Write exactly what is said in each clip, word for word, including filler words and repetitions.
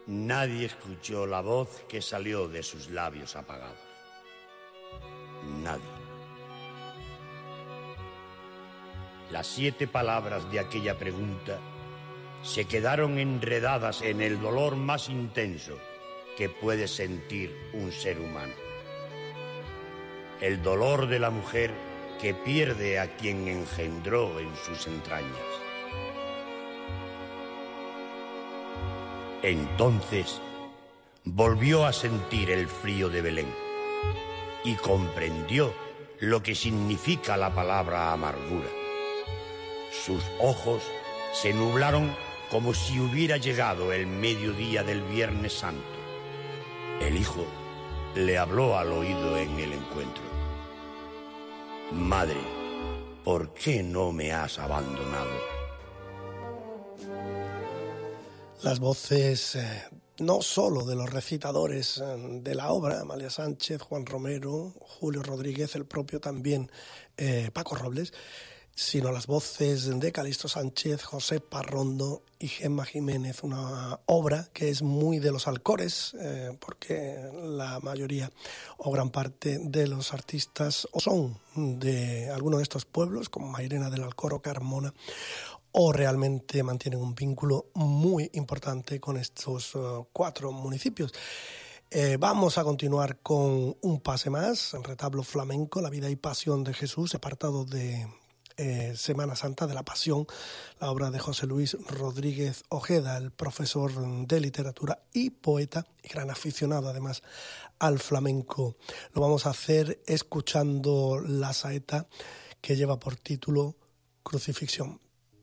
Nadie escuchó la voz que salió de sus labios apagados. Nadie. Las siete palabras de aquella pregunta se quedaron enredadas en el dolor más intenso que puede sentir un ser humano. El dolor de la mujer que pierde a quien engendró en sus entrañas. Entonces volvió a sentir el frío de Belén y comprendió lo que significa la palabra amargura. Sus ojos se nublaron como si hubiera llegado el mediodía del Viernes Santo. El Hijo le habló al oído en el encuentro. Madre, ¿por qué no me has abandonado? Las voces eh, no solo de los recitadores eh, de la obra, Amalia Sánchez, Juan Romero, Julio Rodríguez, el propio también eh, Paco Robles, sino las voces de Calixto Sánchez, José Parrondo y Gemma Jiménez, una obra que es muy de los Alcores, eh, porque la mayoría o gran parte de los artistas o son de alguno de estos pueblos, como Mairena del Alcor o Carmona, o realmente mantienen un vínculo muy importante con estos uh, cuatro municipios. Eh, vamos a continuar con un pase más, el retablo flamenco, La vida y pasión de Jesús, apartado de eh, Semana Santa de la Pasión, la obra de José Luis Rodríguez Ojeda, el profesor de literatura y poeta, y gran aficionado además al flamenco. Lo vamos a hacer escuchando la saeta que lleva por título Crucifixión.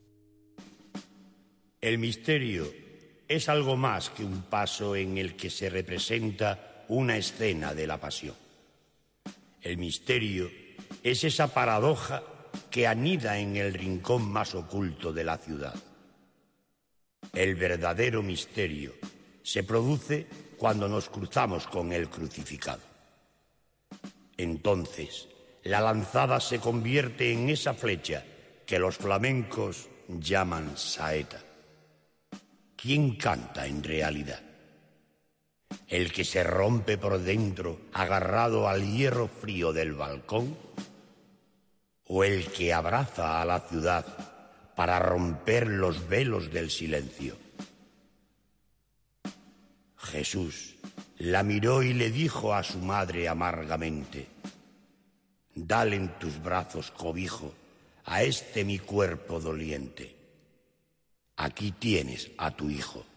El misterio es algo más que un paso en el que se representa una escena de la pasión. El misterio es esa paradoja que anida en el rincón más oculto de la ciudad. El verdadero misterio se produce cuando nos cruzamos con el crucificado. Entonces, la lanzada se convierte en esa flecha que los flamencos llaman saeta. ¿Quién canta en realidad? ¿El que se rompe por dentro agarrado al hierro frío del balcón? ¿O el que abraza a la ciudad para romper los velos del silencio? Jesús la miró y le dijo a su madre amargamente: dale en tus brazos cobijo a este mi cuerpo doliente. Aquí tienes a tu hijo.